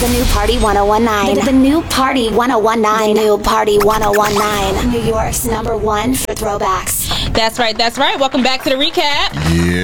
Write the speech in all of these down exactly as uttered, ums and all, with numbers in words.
The new Party one oh one nine. The, the new Party one oh one nine. The new Party one oh one nine. New York's number one for throwbacks. That's right, that's right. Welcome back to the recap.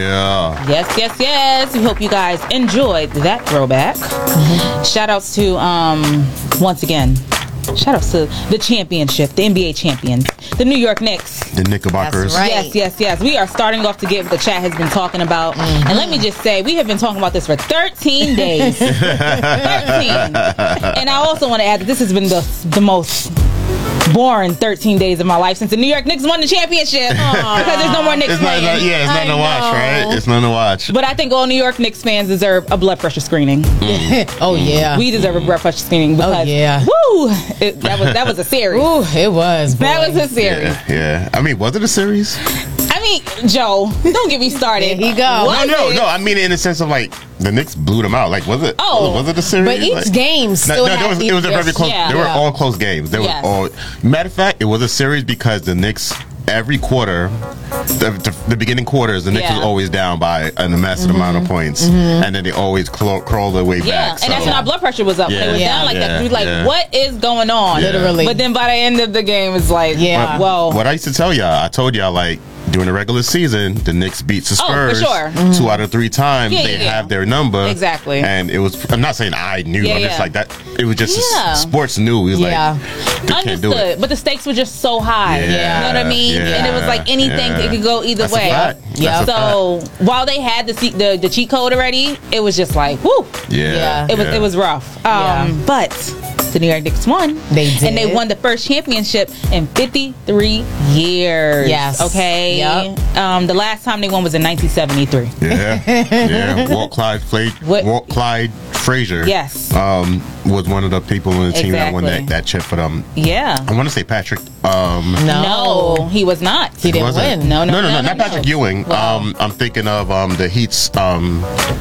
Yeah. Yes, yes, yes. We hope you guys enjoyed that throwback. Mm-hmm. Shout outs to, um, once again, shout outs to the championship, the N B A champions, the New York Knicks. The Knickerbockers. That's right. Yes, yes, yes. We are starting off to get what the chat has been talking about. Mm-hmm. And let me just say, we have been talking about this for thirteen days. thirteen. And I also want to add that this has been the, the most boring thirteen days of my life since the New York Knicks won the championship. Because there's no more Knicks it's playing. Not, yeah, it's nothing to watch, right? It's nothing to watch. But I think all New York Knicks fans deserve a blood pressure screening. Mm. Oh yeah, we deserve a blood pressure screening. Because, oh yeah, woo! It, that was that was a series. Ooh, it was. Boy. That was a series. Yeah, yeah. I mean, was it a series? I mean, Joe, don't get me started. There you go. Was no, no, it? no. I mean, in the sense of like the Knicks blew them out. Like, was it? Oh, was it a series? But each like, game still no, no, had was, it was a very close. yeah. They were yeah. all close games. They yes. were all. Matter of fact, it was a series because the Knicks every quarter, the, the, the beginning quarters, the Knicks yeah. was always down by a massive mm-hmm. amount of points, mm-hmm. and then they always crawl, crawl their way yeah. back. Yeah, and so. that's when our blood pressure was up. Yeah. It was yeah. down like yeah. that. We were like, yeah. what is going on? Yeah. Literally. But then by the end of the game, it's like, yeah. well. What I used to tell y'all, I told y'all, like, during the regular season, the Knicks beat the Spurs oh, for sure. two mm-hmm. out of three times. Yeah, they yeah. have their number. Exactly. And it was, I'm not saying I knew, yeah, I'm yeah. just like that. It was just, yeah. sports knew. It was yeah. like, they Understood. can't do it. But the stakes were just so high. Yeah. You know what I mean? Yeah. And it was like anything, yeah. it could go either That's way. A fact. Yeah. That's So while they had the, the the cheat code already, it was just like, whoo. Yeah. Yeah. It was yeah. it was rough. Um, Yeah. But the New York Knicks won. They did. And they won the first championship in fifty-three years. Yes. Okay. Yep. Um, the last time they won was in nineteen seventy-three. Yeah. Yeah. Walt Clyde played. What? Walt Clyde Frazier. Yes. Um, was one of the people on the team that won Exactly. that, that chip for them. Yeah. I want to say Patrick. Um, No. No, he was not. He didn't wasn't. win. No, no, no, no, no, no, no, not no. Patrick Ewing. Wow. Um, I'm thinking of um the Heat's um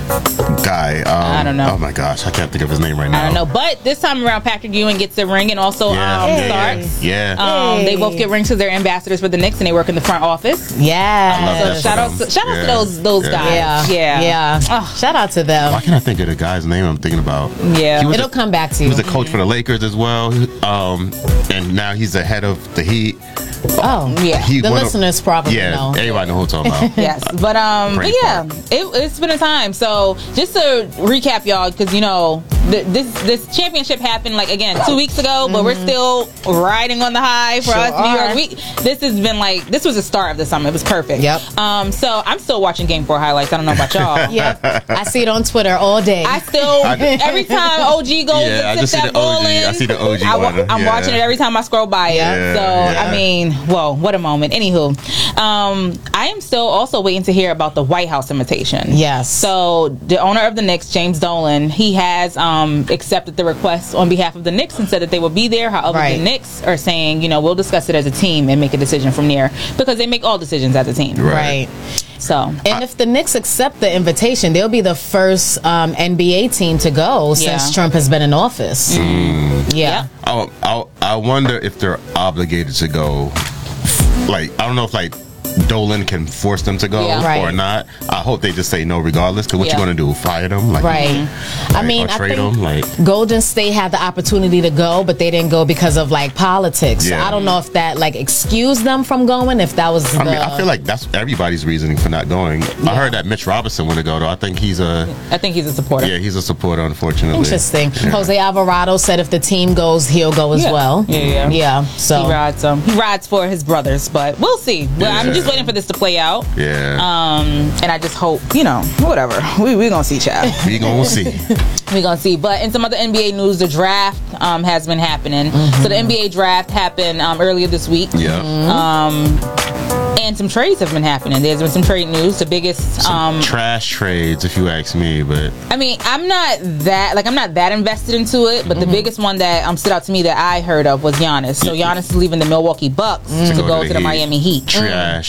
guy. Um, I don't know. Oh my gosh, I can't think of his name right now. I don't know. But this time around, Patrick Ewing gets the ring, and also Yeah, um, yeah, Starks. yeah. Um, Hey. They both get rings because they're ambassadors for the Knicks, and they work in the front office. Yeah. I love So that shout for out, to, them. shout out to Yeah. those those Yeah. guys. Yeah. Yeah, Yeah. Oh, Shout out to them. Why can't I think of the guy's name I'm thinking about? Yeah. He was It'll a, come back to He you. was a coach for the Lakers as well, um, and now he's the head of the Heat. Oh, Yeah. He the one of- listeners probably yeah, know. everybody knows who I'm talking about. Yes, but um, but Great yeah, part. it, it's been a time. So just to recap, y'all, because you know th- this this championship happened like again two weeks ago, but we're still riding on the high for Sure us, New York. are. We this has been like this was the start of the summer. It was perfect. Yep. Um, so I'm still watching Game Four highlights. I don't know about y'all. Yep. I see it on Twitter all day. I still every time O G goes Yeah, I and just sits see that the O G. ball in, I see the O G I wa- one. I'm Yeah. watching it every time I scroll by it. Yeah, so yeah. I mean, whoa, what a moment. Anywho, um, I am still also waiting to hear about the White House invitation. Yes. So the owner of the Knicks, James Dolan, he has um, accepted the request on behalf of the Knicks and said that they will be there. However, Right. the Knicks are saying, you know, we'll discuss it as a team and make a decision from there because they make all decisions as a team. Right. So And if the Knicks accept the invitation, they'll be the first um, N B A team to go since Yeah. Trump has been in office. Mm. Yeah. I, I, I wonder if they're obligated to go. Like, I don't know if like Dolan can force them to go Yeah. Right. or not. I hope they just say no regardless. Because what Yeah. you going to do? Fire them? Like, Right. I like, mean, or I trade think them? Like, Golden State had the opportunity to go, but they didn't go because of like politics. So Yeah. I don't know if that like excused them from going. If that was, the, I mean, I feel like that's everybody's reasoning for not going. I heard that Mitch Robinson want to go though. I think he's a I think he's a supporter. yeah, he's a supporter. Unfortunately, interesting. Yeah. Jose Alvarado said if the team goes, he'll go as Yeah. well. Yeah, yeah. yeah. He So rides um he rides for his brothers, but we'll see. Well, I'm Yeah. just waiting for this to play out. Yeah, Um, and I just hope, you know, whatever. We we gonna see, child. we gonna see. we gonna see. But in some other N B A news, the draft um has been happening. So the N B A draft happened um earlier this week. Yeah, Um, and some trades have been happening. There's been some trade news. The biggest Some um trash trades, if you ask me. But I mean, I'm not that like I'm not that invested into it, but the biggest one that um stood out to me that I heard of was Giannis. So Giannis is leaving the Milwaukee Bucks to go to the Heat. Miami Heat. Trash,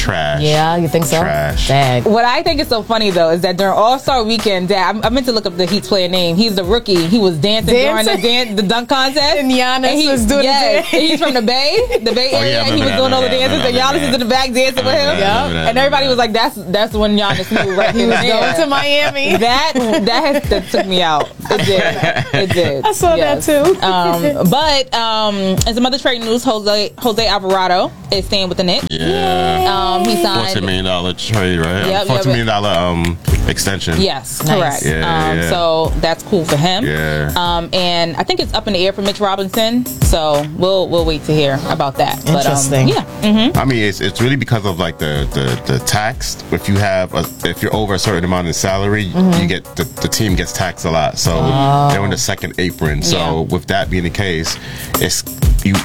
trash. Yeah, you think so? Trash. Dag. What I think is so funny though is that during All Star Weekend, Dad, I, I meant to look up the Heat's player name. He's the rookie. He was dancing, Dancing? during the dan- the dunk contest, And Giannis he, was doing yes, the dance. He's from the Bay, the Bay Oh, yeah, Area. I and he remember was that, doing all the I remember dances, and that, I Giannis remember is in the back dancing with him. that, I remember that, And I everybody remember was like, "That's that's when Giannis knew right He was there." going to Miami. That that has that took me out. It did. It did. I saw Yes. that too. Um, but um, in some other trade news, Jose Jose Alvarado is staying with the Knicks. Yeah. Um, he signed. Fourteen million dollar trade, right? Yep, Fourteen yep. million dollar um extension. Yes, Nice. correct. Yeah, um, yeah. So that's cool for him. Yeah. Um, and I think it's up in the air for Mitch Robinson. So we'll we'll wait to hear about that. Interesting. But, um, yeah. hmm I mean, it's it's really because of like the the, the tax. If you have a, if you're over a certain amount in salary, Mm-hmm. you get the, the team gets taxed a lot. So Oh. they're on the second apron. So Yeah. with that being the case, it's you.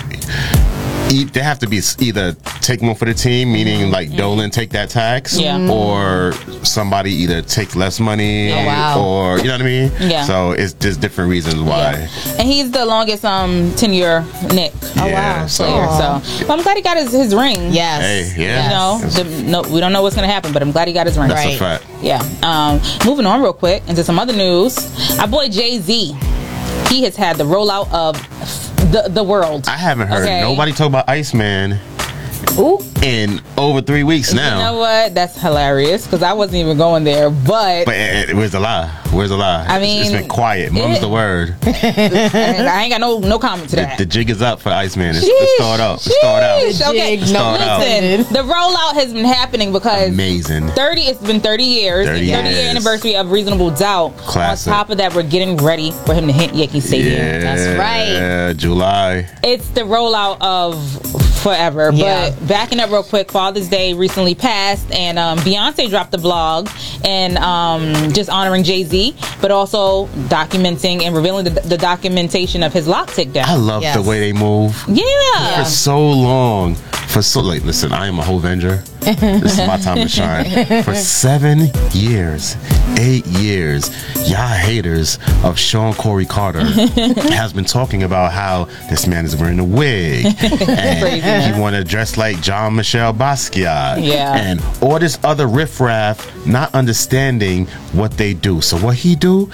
e- They have to be s- either take more for the team, meaning like Dolan take that tax, Yeah. or somebody either take less money, Oh, wow. or you know what I mean. Yeah. So it's just different reasons why. Yeah. And he's the longest um tenure Nick Yeah, wow. So player. So well, I'm glad he got his, his ring. Yes. hey, yeah. You know, It's- the, no, we don't know what's going to happen, but I'm glad he got his ring. that's Right. a fact. Yeah. Um, moving on real quick into some other news. Our boy Jay-Z, he has had the rollout of the the world. I haven't heard Okay. nobody talk about Iceman Ooh. in over three weeks now. You know what? That's hilarious because I wasn't even going there. But, But it, it, where's the lie? Where's the lie? I It's- it's mean, been quiet. Mum's it- the word. I ain't got no no comment to The, that. the jig is up for Iceman. It's, it's thawed out. It's thawed out. Sheesh. Okay, Jig, no Start listen, the rollout has been happening because Amazing. thirty. It's been thirty years. thirty year years. anniversary of Reasonable Doubt. Classic. On top of that, we're getting ready for him to hit Yankee Stadium. Yeah, That's right. Yeah, July. It's the rollout of forever. Yeah. But backing up real quick, Father's Day recently passed, and um, Beyonce dropped a vlog and um, just honoring Jay-Z, but also documenting and revealing the, the documentation of his lock I takedown. love Yes. the way they move. Yeah. For so long. For so like, listen, I am a whole Avenger. This is my time to shine. For seven years, eight years, y'all haters of Sean Corey Carter has been talking about how this man is wearing a wig and he want to dress like John Michel Basquiat, Yeah. and all this other riffraff, not understanding what they do. So what he do?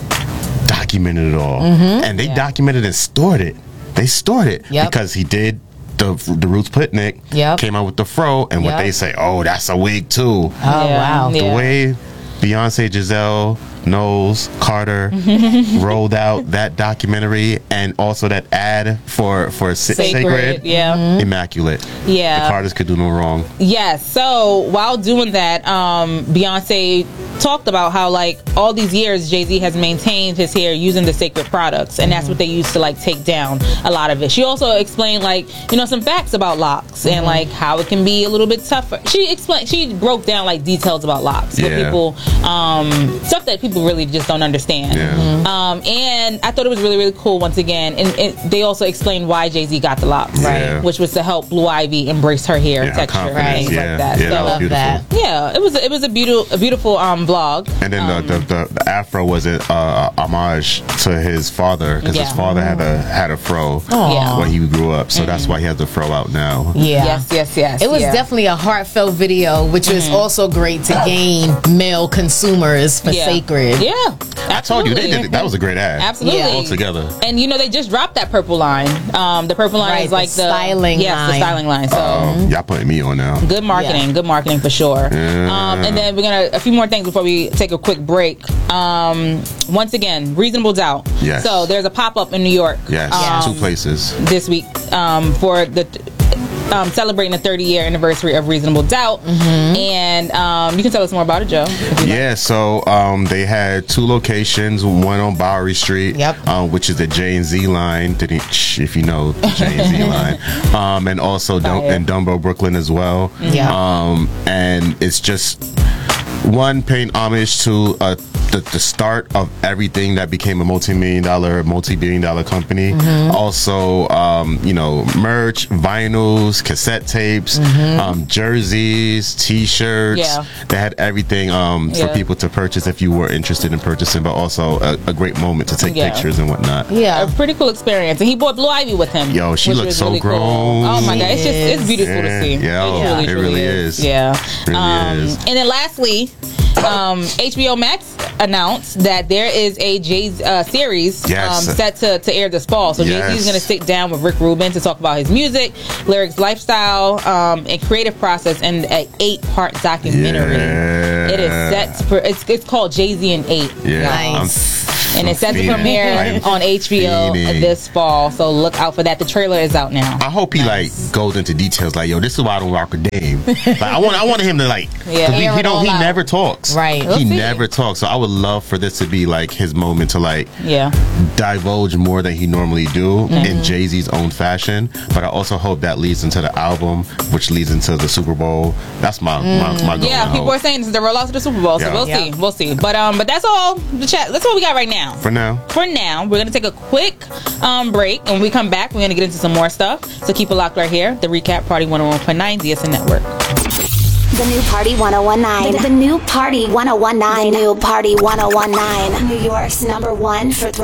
Documented it all, and they Yeah. documented and stored it. They stored it Yep. because he did the the Roots Putnick Yep. came out with the fro, and what Yep. they say, oh, that's a wig too. Oh, wow. Yeah. The way Beyonce, Giselle, Knowles, Carter rolled out that documentary and also that ad for for Sa- Sacred, Sacred, yeah. immaculate. Yeah. The Carters could do no wrong. Yes. So while doing that, um, Beyonce talked about how like all these years Jay-Z has maintained his hair using the Sacred products, and that's what they used to like take down a lot of it. She also explained like you know some facts about locks and like how it can be a little bit tougher. She explained she broke down like details about locks with Yeah. people, um, stuff that people really just don't understand. Yeah. Um, and I thought it was really really cool once again, and, and they also explained why Jay-Z got the locks, Yeah. which was to help Blue Ivy embrace her hair Yeah, her texture and confidence. things Yeah. like that. Yeah, that was so, beautiful. that. yeah, it was it was a beautiful a beautiful um vlog. And then the, the, the, the afro was a uh, homage to his father because Yeah. his father had a had a fro Yeah. when he grew up, so that's why he has the fro out now. Yeah. Yes, yes, yes. It was yeah. definitely a heartfelt video, which was also great to gain male consumers for yeah. Sacred. Yeah, I told you they absolutely. did it. That was a great ad. Absolutely. Yeah. All together. And you know they just dropped that purple line. Um, the purple line Right, is like the the, styling yes, line. the styling line. So. Um, y'all putting me on now. Good marketing, Yeah. good marketing for sure. Um, and then we're gonna a few more things before we take a quick break. Um, once again, Reasonable Doubt. Yes. So there's a pop up in New York. Yes, um, two places. this week um, for the um, celebrating the thirty year anniversary of Reasonable Doubt, and um, you can tell us more about it, Joe. if you like. Yeah, so um, they had two locations, one on Bowery Street, Yep. um, which is the J and Z line, didn't- shh, if you know the J and Z line, um, and also Dum- Fire. in Dumbo, Brooklyn as well. Yeah. Um, and it's just one paying homage to a the, the start of everything that became a multi-million dollar, multi-billion dollar company. Mm-hmm. Also, um, you know, merch, vinyls, cassette tapes, mm-hmm. um, jerseys, t-shirts. Yeah. They had everything um, for Yeah. people to purchase if you were interested in purchasing, but also a, a great moment to take Yeah. pictures and whatnot. Yeah. A pretty cool experience, and he brought Blue Ivy with him. Yo, she which looks was so really cool. grown. Oh my god, it's just it's beautiful Yeah. to see. Yo, it really, it truly really is. is. Yeah. It really um, is. And then lastly, um, H B O Max announced that there is a Jay uh, series Yes. um, set to, to air this fall. So Yes. Jay Z is going to sit down with Rick Rubin to talk about his music, lyrics, lifestyle, um, and creative process in an eight-part documentary. Yeah. It is set. To, pre- it's it's called Jay Z in Eight. Yeah. Nice. I'm, And it's set to fiending. premiere I'm on H B O fiending. this fall. So look out for that. The trailer is out now. I hope he like goes into details like, yo, this is why I don't rock with Dame. Like, I want, I wanted him to like, Yeah. 'cause he, Air he it don't, all he out. never talks. Right. We'll he see. never talks. So I would love for this to be like his moment to like Yeah. divulge more than he normally do Mm-hmm. in Jay-Z's own fashion. But I also hope that leads into the album, which leads into the Super Bowl. That's my my, my goal. Yeah, and people hope. are saying this is the rollout to the Super Bowl, so Yeah. we'll Yeah. see, we'll see. But um, but that's all the chat. That's all we got right now. For now. For now, we're gonna take a quick um break, and when we come back, we're gonna get into some more stuff. So keep it locked right here. The Recap Party one oh one point nine D S N Network. The new Party one oh one nine. The, the new Party one oh one nine. The new Party one oh one nine. New York's number one for throwbacks.